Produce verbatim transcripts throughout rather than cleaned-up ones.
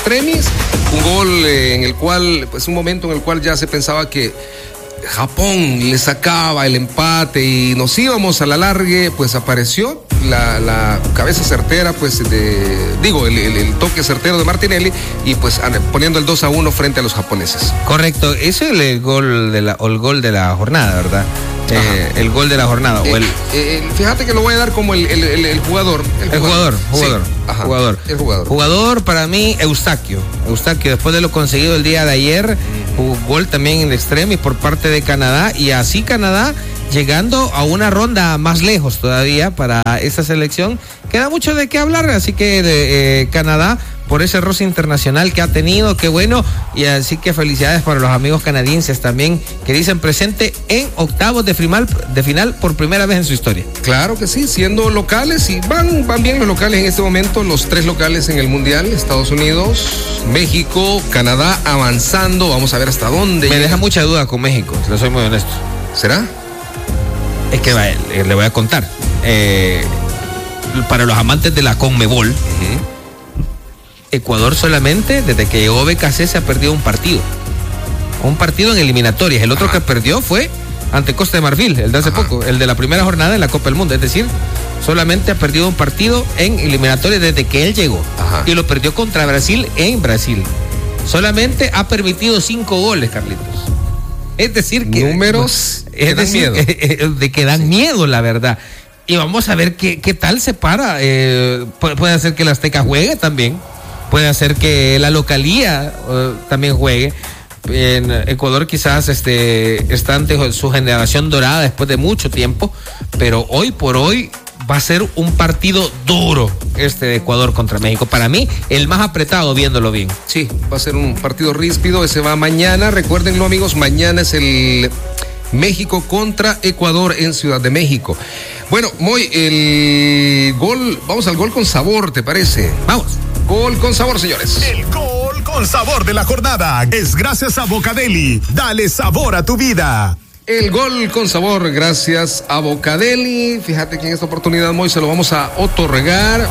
extremis, un gol eh, en el cual, pues un momento en el cual ya se pensaba que Japón le sacaba el empate y nos íbamos a la largue, pues apareció la, la cabeza certera, pues de, digo, el, el, el toque certero de Martinelli y pues poniendo el dos a uno frente a los japoneses. Correcto, ese es el gol de la, o el gol de la jornada, ¿verdad? Eh, el gol de la jornada. Eh, o el... eh, fíjate que lo voy a dar como el, el, el, el jugador. El jugador, jugador, sí. Ajá, jugador. El jugador. Jugador para mí, Eustaquio. Eustaquio, después de lo conseguido el día de ayer, jugó gol también en extremis por parte de Canadá y así Canadá llegando a una ronda más lejos todavía para esta selección. Queda mucho de qué hablar, así que de eh, Canadá por ese roce internacional que ha tenido, qué bueno, y así que felicidades para los amigos canadienses también que dicen presente en octavos de final, de final por primera vez en su historia. Claro que sí, siendo locales y van, van bien los locales en este momento, los tres locales en el Mundial, Estados Unidos, México, Canadá avanzando, vamos a ver hasta dónde. Me llega. Deja mucha duda con México, le soy muy honesto. ¿Será? Es que va, le voy a contar. Eh, para los amantes de la CONMEBOL, uh-huh. Ecuador solamente, desde que llegó B K C, se ha perdido un partido. Un partido en eliminatorias. El otro Ajá. que perdió fue ante Costa de Marfil, el de hace Ajá. poco, el de la primera jornada en la Copa del Mundo. Es decir, solamente ha perdido un partido en eliminatorias desde que él llegó. Ajá. Y lo perdió contra Brasil en Brasil. Solamente ha permitido cinco goles, Carlitos. Es decir, que... Números es que decir, dan miedo. De que dan sí. miedo, la verdad. Y vamos a ver qué, qué tal se para. Eh, puede, puede ser que el Azteca juegue también. Puede hacer que la localía uh, también juegue. En Ecuador quizás este, está ante su generación dorada después de mucho tiempo, pero hoy por hoy va a ser un partido duro este de Ecuador contra México. Para mí, el más apretado viéndolo bien. Sí, va a ser un partido ríspido, ese va mañana. Recuérdenlo, amigos, mañana es el México contra Ecuador en Ciudad de México. Bueno, Moy, el gol, vamos al gol con sabor, ¿te parece? Vamos. Gol con sabor, señores. El gol con sabor de la jornada es gracias a Bocadeli. Dale sabor a tu vida. El gol con sabor gracias a Bocadeli. Fíjate que en esta oportunidad, Moy, se lo vamos a otorgar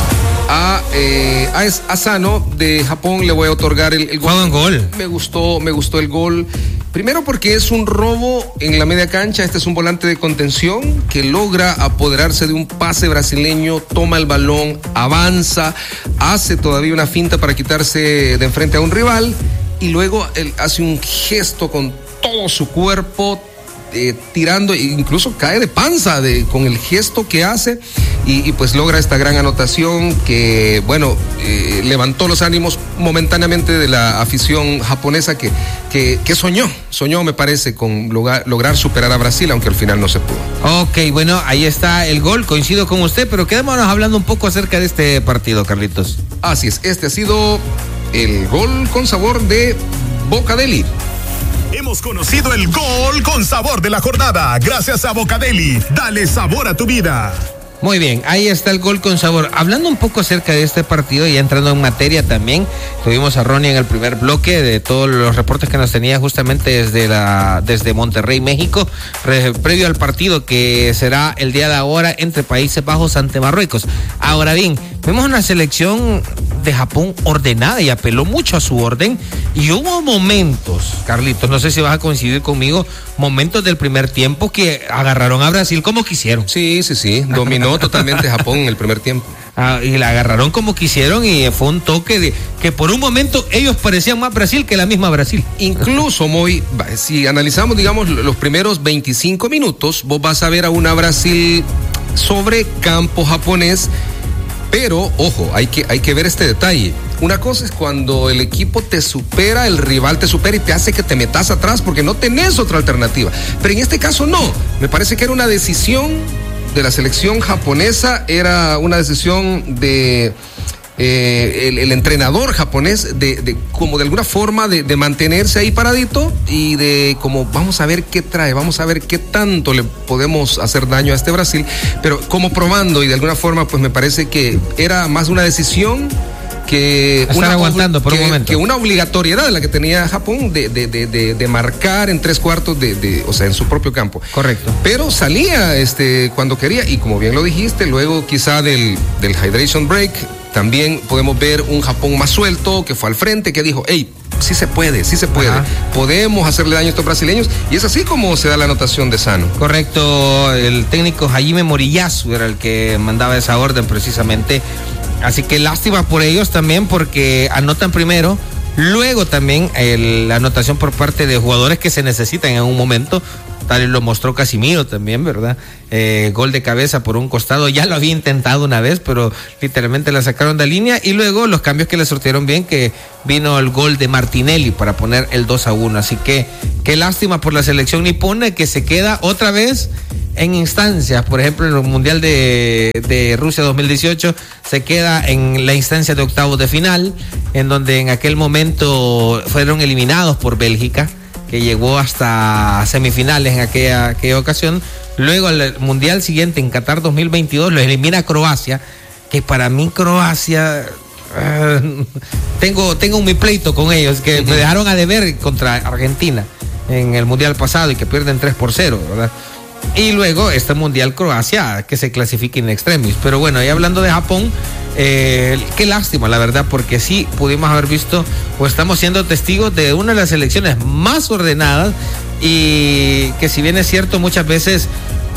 a, eh, a Asano de Japón. Le voy a otorgar el, el gol. Juega un gol. Me gustó, me gustó el gol. Primero porque es un robo en la media cancha. Este es un volante de contención que logra apoderarse de un pase brasileño, toma el balón, avanza, hace todavía una finta para quitarse de enfrente a un rival y luego él hace un gesto con todo su cuerpo, eh, tirando, incluso cae de panza de, con el gesto que hace y, y pues logra esta gran anotación que, bueno, eh, levantó los ánimos momentáneamente de la afición japonesa que, que, que soñó, soñó me parece con lograr, lograr superar a Brasil, aunque al final no se pudo. Ok, bueno, ahí está el gol, coincido con usted, pero quedémonos hablando un poco acerca de este partido, Carlitos. Así es, este ha sido el gol con sabor de Bocadeli. Hemos conocido el gol con sabor de la jornada, gracias a Bocadeli. Dale sabor a tu vida. Muy bien, ahí está el gol con sabor. Hablando un poco acerca de este partido y entrando en materia también, tuvimos a Ronnie en el primer bloque de todos los reportes que nos tenía justamente desde la desde Monterrey, México, pre, previo al partido que será el día de ahora entre Países Bajos ante Marruecos. Ahora bien, vemos una selección de Japón ordenada y apeló mucho a su orden y hubo momentos, Carlitos, no sé si vas a coincidir conmigo, momentos del primer tiempo que agarraron a Brasil como quisieron. Sí, sí, sí, dominó totalmente Japón en el primer tiempo. Ah, y la agarraron como quisieron y fue un toque de que por un momento ellos parecían más Brasil que la misma Brasil. Incluso, Moy, si analizamos, digamos, los primeros veinticinco minutos, vos vas a ver a una Brasil sobre campo japonés. Pero, ojo, hay que, hay que ver este detalle. Una cosa es cuando el equipo te supera, el rival te supera y te hace que te metas atrás porque no tenés otra alternativa. Pero en este caso no. Me parece que era una decisión de la selección japonesa, era una decisión de eh, el, el entrenador japonés de, de como de alguna forma de, de mantenerse ahí paradito y de como vamos a ver qué trae, vamos a ver qué tanto le podemos hacer daño a este Brasil, pero como probando y de alguna forma pues me parece que era más una decisión que Estar una, aguantando por que, un momento. que una obligatoriedad de la que tenía Japón de, de, de, de, de marcar en tres cuartos de, de, o sea, en su propio campo. Correcto. Pero salía este cuando quería y como bien lo dijiste, luego quizá del, del hydration break También podemos ver un Japón más suelto, que fue al frente, que dijo, hey, sí se puede, sí se puede. Ajá. Podemos hacerle daño a estos brasileños, y es así como se da la anotación de Sano. Correcto, el técnico Jaime Moriyasu era el que mandaba esa orden precisamente. Así que lástima por ellos también, porque anotan primero. Luego también el, la anotación por parte de jugadores que se necesitan en un momento, tal y lo mostró Casimiro también, ¿verdad? Eh, gol de cabeza por un costado, ya lo había intentado una vez, pero literalmente la sacaron de línea, y luego los cambios que le surtieron bien, que vino el gol de Martinelli para poner el dos a uno, así que qué lástima por la selección nipona, que se queda otra vez en instancias. Por ejemplo, en el Mundial de, de Rusia dos mil dieciocho se queda en la instancia de octavos de final, en donde en aquel momento fueron eliminados por Bélgica, que llegó hasta semifinales en aquella, aquella ocasión. Luego el Mundial siguiente, en Qatar dos mil veintidós, lo elimina Croacia, que para mí Croacia... Uh, tengo, tengo mi pleito con ellos, que uh-huh. me dejaron a deber contra Argentina en el Mundial pasado, y que pierden tres por cero, ¿verdad? Y luego este Mundial Croacia, que se clasifica in extremis. Pero bueno, y hablando de Japón, eh, qué lástima, la verdad, porque sí pudimos haber visto, o estamos siendo testigos de una de las selecciones más ordenadas, y que, si bien es cierto, muchas veces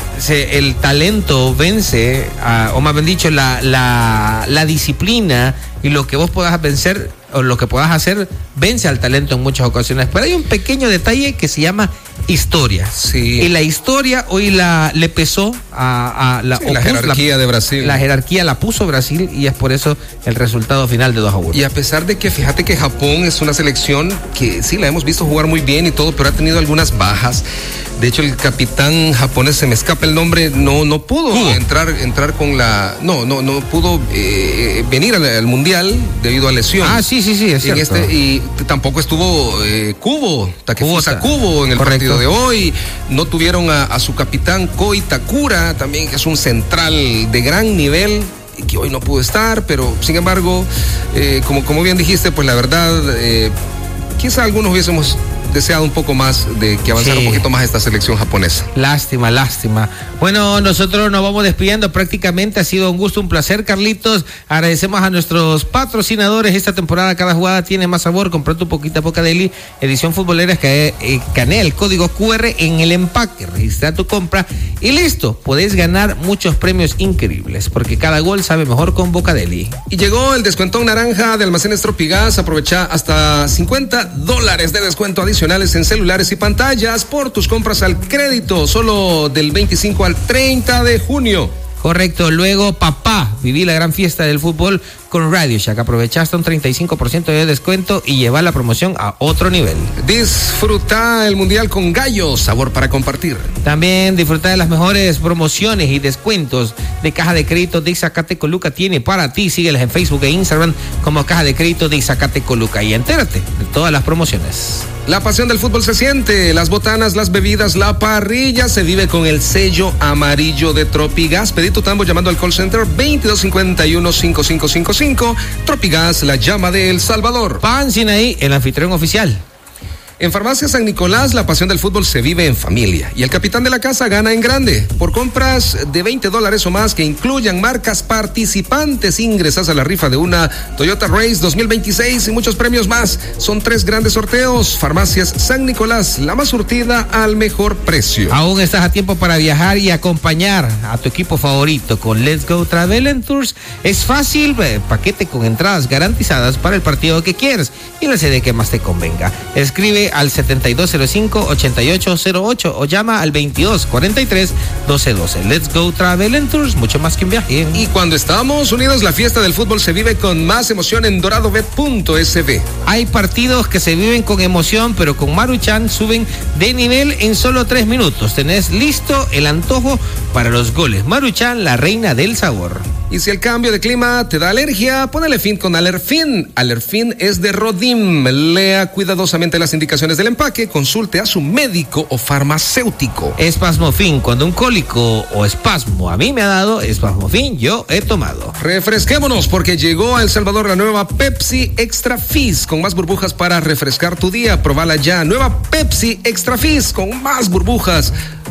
se, el talento vence, a, o más bien dicho, la, la, la disciplina y lo que vos puedas vencer, o lo que puedas hacer, vence al talento en muchas ocasiones. Pero hay un pequeño detalle que se llama historia. Sí. Y la historia hoy la le pesó a, a la, sí, la jerarquía la, de Brasil. La jerarquía la puso Brasil, y es por eso el resultado final de dos a uno. Y a pesar de que, fíjate que Japón es una selección que sí la hemos visto jugar muy bien y todo, pero ha tenido algunas bajas. De hecho, el capitán japonés, se me escapa el nombre, no no pudo uh. entrar entrar con la no no no pudo eh, venir al, al mundial debido a lesión. Ah, sí, sí, sí, es cierto. Este, y tampoco estuvo eh, Kubo, Takefusa Kubo en el Correcto. partido de hoy. No tuvieron a, a su capitán Koi Takura, también, que es un central de gran nivel, y que hoy no pudo estar, pero sin embargo, eh, como, como bien dijiste, pues la verdad, eh, quizá algunos hubiésemos deseado un poco más de que avanzara sí. un poquito más esta selección japonesa. Lástima, lástima. Bueno, nosotros nos vamos despidiendo prácticamente. Ha sido un gusto, un placer, Carlitos. Agradecemos a nuestros patrocinadores esta temporada. Cada jugada tiene más sabor. Compró tu poquita poca deli, edición futbolera, que eh, escanea el código cu erre en el empaque, registra tu compra y listo. Podés ganar muchos premios increíbles, porque cada gol sabe mejor con Bocadeli. Y llegó el descuentón naranja de Almacenes Tropigas. Aprovecha hasta cincuenta dólares de descuento adicional en celulares y pantallas por tus compras al crédito, solo del veinticinco al treinta de junio. Correcto. Luego, papá, viví la gran fiesta del fútbol con Radio Shack. Aprovechaste un treinta y cinco por ciento de descuento y lleva la promoción a otro nivel. Disfruta el mundial con Gallo, sabor para compartir. También disfruta de las mejores promociones y descuentos de Caja de Crédito de Zacate Coluca. Tiene para ti. Sígueles en Facebook e Instagram como Caja de Crédito de Zacate Coluca, y entérate de todas las promociones. La pasión del fútbol se siente, las botanas, las bebidas, la parrilla se vive con el sello amarillo de Tropigas. Pedí tu tambo llamando al call center veintidós cincuenta y uno cincuenta y cinco cincuenta y cinco. Tropigas, la llama de El Salvador. Pan Sinaí, el anfitrión oficial. En Farmacia San Nicolás, la pasión del fútbol se vive en familia, y el capitán de la casa gana en grande. Por compras de veinte dólares o más que incluyan marcas participantes, ingresas a la rifa de una Toyota Race dos mil veintiséis y muchos premios más. Son tres grandes sorteos. Farmacias San Nicolás, la más surtida al mejor precio. Aún estás a tiempo para viajar y acompañar a tu equipo favorito con Let's Go Travel and Tours. Es fácil, paquete con entradas garantizadas para el partido que quieres y la sede que más te convenga. Escribe al setenta y dos cero cinco, ochenta y ocho cero ocho o llama al veintidós cuarenta y tres doce doce. Let's Go Travel and Tours, mucho más que un viaje. Y cuando estamos unidos, la fiesta del fútbol se vive con más emoción en doradobet punto es be. Hay partidos que se viven con emoción, pero con Maruchan suben de nivel en solo tres minutos. Tenés listo el antojo para los goles. Maruchan, la reina del sabor. Y si el cambio de clima te da alergia, ponele fin con Alerfin. Alerfin es de Rodim. Lea cuidadosamente las indicaciones del empaque, consulte a su médico o farmacéutico. Espasmofin, cuando un cólico o espasmo a mí me ha dado, Espasmofin yo he tomado. Refresquémonos, porque llegó a El Salvador la nueva Pepsi Extra Fizz, con más burbujas para refrescar tu día. Probala ya, nueva Pepsi Extra Fizz con más burbujas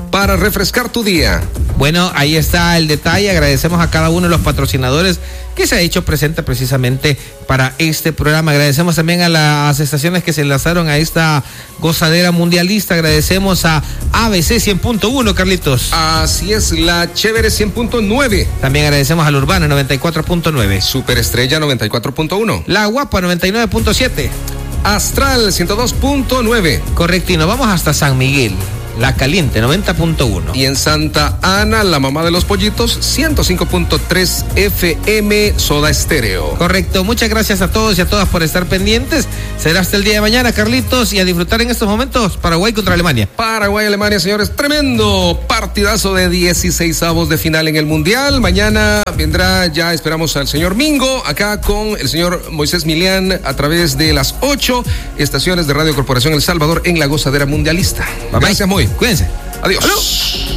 para refrescar tu día. Bueno, ahí está el detalle. Agradecemos a cada uno de los patrocinadores que se ha hecho presente precisamente para este programa. Agradecemos también a las estaciones que se enlazaron a esta gozadera mundialista. Agradecemos a A B C cien punto uno, Carlitos. Así es, la Chévere cien punto nueve. También agradecemos al Urbano noventa y cuatro punto nueve. Superestrella noventa y cuatro punto uno. La Guapa noventa y nueve punto siete. Astral ciento dos punto nueve. Correcto, y nos vamos hasta San Miguel. La Caliente noventa punto uno. Y en Santa Ana, la mamá de los pollitos, ciento cinco punto tres F M Soda Estéreo. Correcto, muchas gracias a todos y a todas por estar pendientes. Será hasta el día de mañana, Carlitos, y a disfrutar en estos momentos Paraguay contra Alemania. Paraguay, Alemania, señores, tremendo partidazo de dieciseisavos de final en el Mundial. Mañana vendrá, ya esperamos al señor Mingo, acá con el señor Moisés Milián a través de las ocho estaciones de Radio Corporación El Salvador en la gozadera mundialista. Bye, gracias, muy. Cuídense. Adiós. Adiós.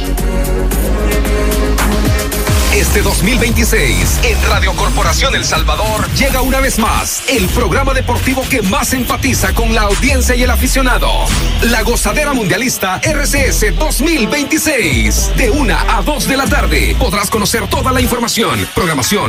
Este dos mil veintiséis, en Radio Corporación El Salvador, llega una vez más el programa deportivo que más empatiza con la audiencia y el aficionado. La Gozadera Mundialista R C S dos mil veintiséis. De una a dos de la tarde podrás conocer toda la información, programación